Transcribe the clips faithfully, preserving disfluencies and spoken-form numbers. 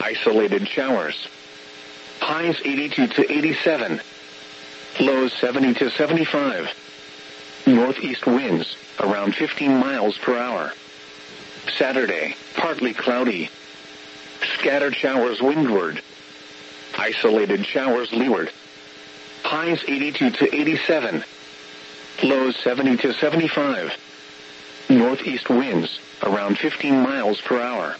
Isolated showers. Highs eighty-two to eighty-seven. Lows seventy to seventy-five. Northeast winds, around fifteen miles per hour. Saturday, partly cloudy. Scattered showers windward. Isolated showers leeward. Highs eighty-two to eighty-seven. Lows seventy to seventy-five. Northeast winds, around fifteen miles per hour.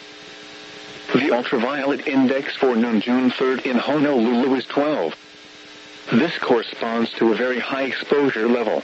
The ultraviolet index for noon June third in Honolulu is twelve. This corresponds to a very high exposure level.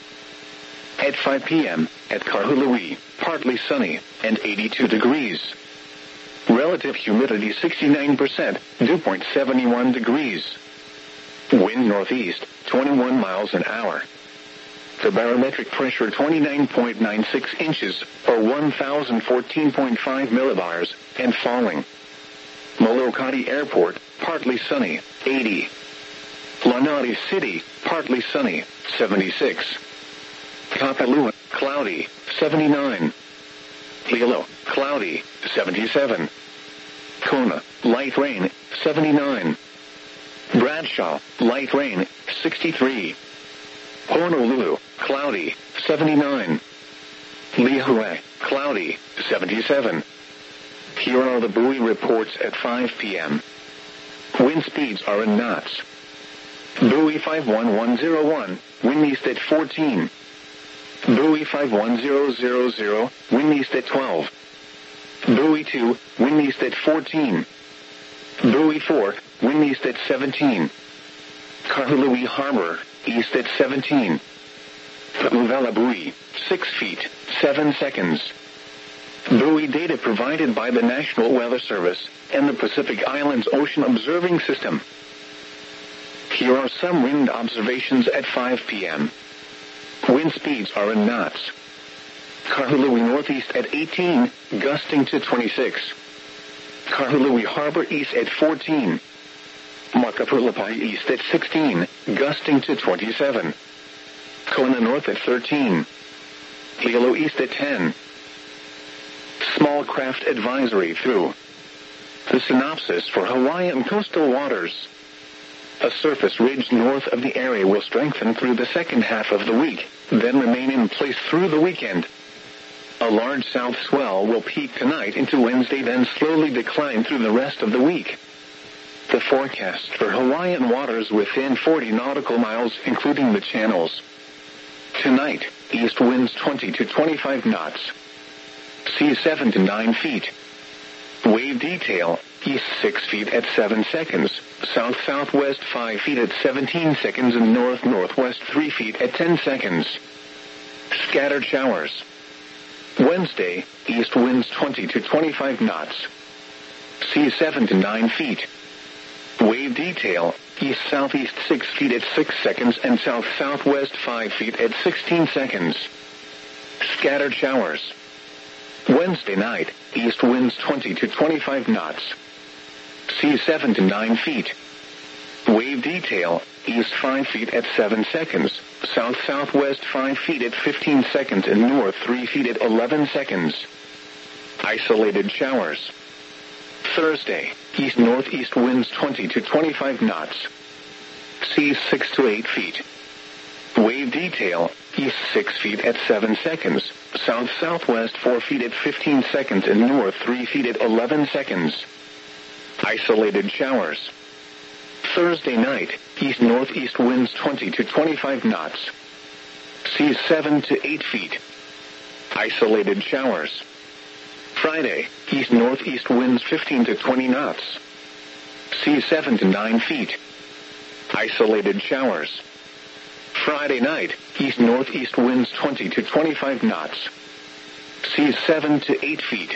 At five p.m., at Kahului, partly sunny, and eighty-two degrees. Relative humidity sixty-nine percent, dew point seventy-one degrees. Wind northeast, twenty-one miles an hour. The barometric pressure twenty-nine point nine six inches, or one thousand fourteen point five millibars, and falling. Molokai Airport, partly sunny, eighty. Lanai City, partly sunny, seventy-six. Kapalua, cloudy, seventy-nine. Hilo, cloudy, seventy-seven. Kona, light rain, seventy-nine. Bradshaw, light rain, sixty-three. Honolulu, cloudy, seventy-nine. Lihue, cloudy, seventy-seven. Here are the buoy reports at five p.m. Wind speeds are in knots. Buoy five one one zero one, wind east at fourteen. Buoy five one zero zero zero, wind east at twelve. Buoy two, wind east at fourteen. Buoy four, wind east at seventeen. Kahului Harbor, east at seventeen. Pauvela buoy, six feet, seven seconds. Buoy data provided by the National Weather Service and the Pacific Islands Ocean Observing System. Here are some wind observations at five p.m. Wind speeds are in knots. Kahului northeast at eighteen, gusting to twenty-six. Kahului Harbor east at fourteen. Makapulapai east at sixteen, gusting to twenty-seven. Kona north at thirteen. Hilo east at ten. Small craft advisory through. The synopsis for Hawaiian coastal waters. A surface ridge north of the area will strengthen through the second half of the week, then remain in place through the weekend. A large south swell will peak tonight into Wednesday, then slowly decline through the rest of the week. The forecast for Hawaiian waters within forty nautical miles, including the channels. Tonight, east winds twenty to twenty-five knots. Sea seven to nine feet. Wave detail, east six feet at seven seconds, south-southwest five feet at seventeen seconds, and north-northwest three feet at ten seconds. Scattered showers. Wednesday, east winds twenty to twenty-five knots. Sea seven to nine feet. Wave detail, east-southeast six feet at six seconds and south-southwest five feet at sixteen seconds. Scattered showers. Wednesday night, east winds twenty to twenty-five knots. Sea seven to nine feet. Wave detail, east five feet at seven seconds, south-southwest five feet at fifteen seconds, and north three feet at eleven seconds. Isolated showers. Thursday, east-northeast winds twenty to twenty-five knots. Seas six to eight feet. Wave detail, east six feet at seven seconds, south-southwest four feet at fifteen seconds, and north three feet at eleven seconds. Isolated showers. Thursday night, east-northeast winds twenty to twenty-five knots. Seas seven to eight feet. Isolated showers. Friday, east-northeast winds fifteen to twenty knots. Seas seven to nine feet. Isolated showers. Friday night, east-northeast winds twenty to twenty-five knots. Seas seven to eight feet.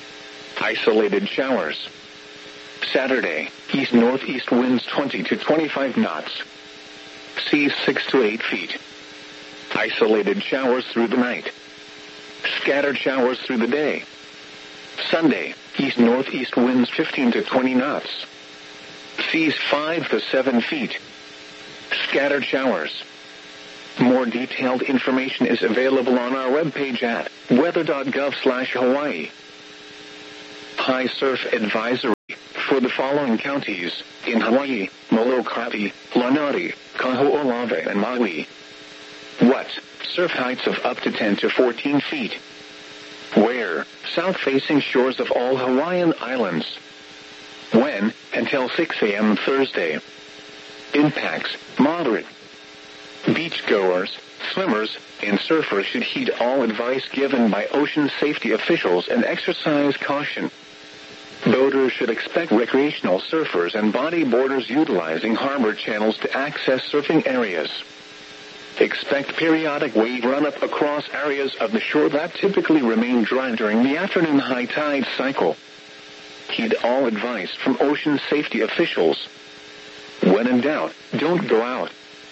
Isolated showers. Saturday, east-northeast winds twenty to twenty-five knots. Seas six to eight feet. Isolated showers through the night. Scattered showers through the day. Sunday, east-northeast winds fifteen to twenty knots. Seas five to seven feet. Scattered showers. More detailed information is available on our webpage at weather dot gov slash Hawaii. High surf advisory. for the following counties in Hawaii: Molokai, Lanai, Kaho'olawe, and Maui. What? Surf heights of up to ten to fourteen feet. Where? South-facing shores of all Hawaiian islands. When? Until six a m Thursday. Impacts: moderate. Beachgoers, swimmers, and surfers should heed all advice given by ocean safety officials and exercise caution. Boaters should expect recreational surfers and bodyboarders utilizing harbor channels to access surfing areas. Expect periodic wave run-up across areas of the shore that typically remain dry during the afternoon high tide cycle. Heed all advice from ocean safety officials. When in doubt, don't go out.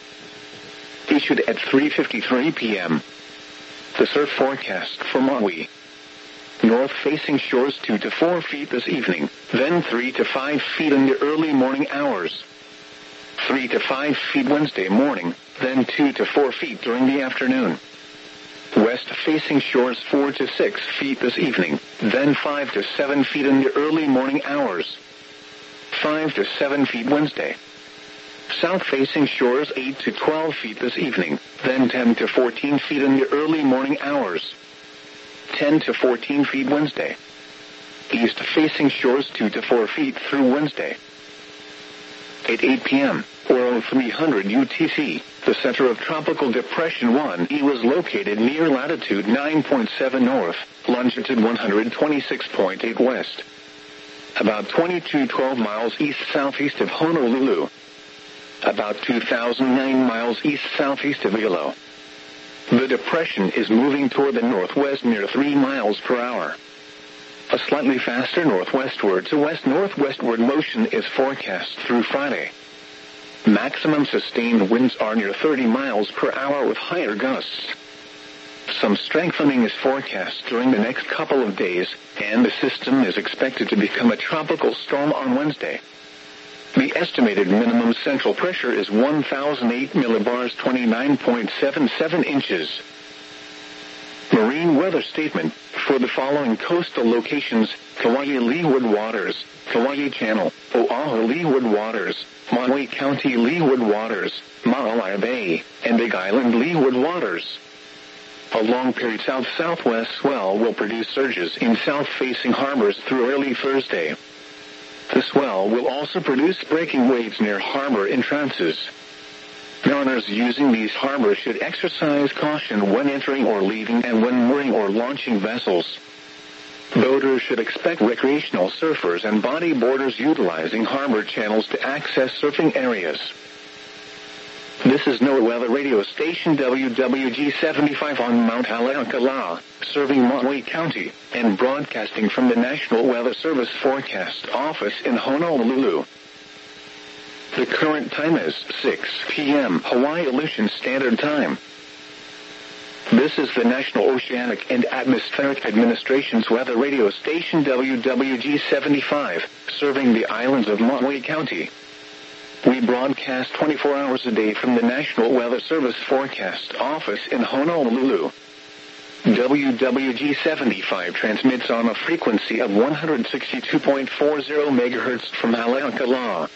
Issued at three fifty-three p m The surf forecast for Maui. North-facing shores two to four feet this evening, then three to five feet in the early morning hours. three to five feet Wednesday morning, then two to four feet during the afternoon. West-facing shores four to six feet this evening, then five to seven feet in the early morning hours. five to seven feet Wednesday. South-facing shores eight to twelve feet this evening, then ten to fourteen feet in the early morning hours. ten to fourteen feet Wednesday. East-facing shores two to four feet through Wednesday. At eight p m, or oh three hundred U T C, the center of Tropical Depression one E was located near latitude nine point seven north, longitude one hundred twenty-six point eight west. About twenty-two twelve miles east-southeast of Honolulu. About two thousand nine miles east-southeast of Hilo. The depression is moving toward the northwest near three miles per hour. A slightly faster northwestward to west-northwestward motion is forecast through Friday. Maximum sustained winds are near thirty miles per hour with higher gusts. Some strengthening is forecast during the next couple of days, and the system is expected to become a tropical storm on Wednesday. The estimated minimum central pressure is one thousand eight millibars, twenty-nine point seven seven inches. Marine weather statement for the following coastal locations: Kauai Leeward Waters, Kauai Channel, Oahu Leeward Waters, Maui County Leeward Waters, Maalaea Bay, and Big Island Leeward Waters. A long-period south-southwest swell will produce surges in south-facing harbors through early Thursday. The swell will also produce breaking waves near harbor entrances. Mariners using these harbors should exercise caution when entering or leaving and when mooring or launching vessels. Boaters should expect recreational surfers and bodyboarders utilizing harbor channels to access surfing areas. This is NOAA Weather Radio Station W W G seventy-five on Mount Haleakala, serving Maui County, and broadcasting from the National Weather Service Forecast Office in Honolulu. The current time is six p m Hawaii Aleutian Standard Time. This is the National Oceanic and Atmospheric Administration's Weather Radio Station W W G seventy-five, serving the islands of Maui County. We broadcast twenty-four hours a day from the National Weather Service Forecast Office in Honolulu. W W G seventy-five transmits on a frequency of one hundred sixty-two point four zero megahertz from Haleakala.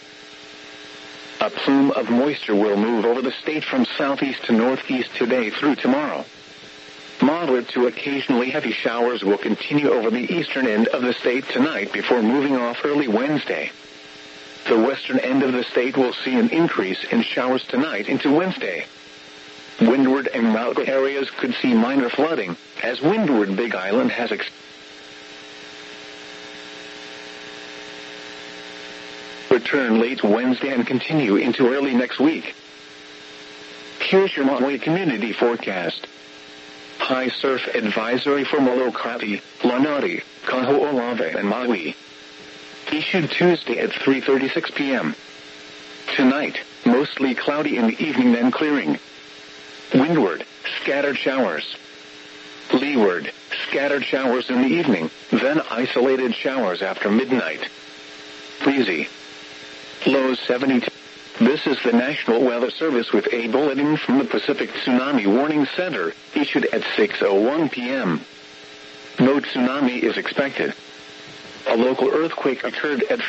A plume of moisture will move over the state from southeast to northeast today through tomorrow. Moderate to occasionally heavy showers will continue over the eastern end of the state tonight before moving off early Wednesday. The western end of the state will see an increase in showers tonight into Wednesday. Windward and Maui areas could see minor flooding, as Windward Big Island has experienced. Return late Wednesday and continue into early next week. Here's your Maui community forecast. High surf advisory for Molokai, Lanai, Kaho'olawe, and Maui. Issued Tuesday at three thirty-six p m Tonight, mostly cloudy in the evening, then clearing. Windward, scattered showers. Leeward, scattered showers in the evening, then isolated showers after midnight. Breezy. Low seventy-two. This is the National Weather Service with a bulletin from the Pacific Tsunami Warning Center, issued at six oh one p m No tsunami is expected. A local earthquake occurred at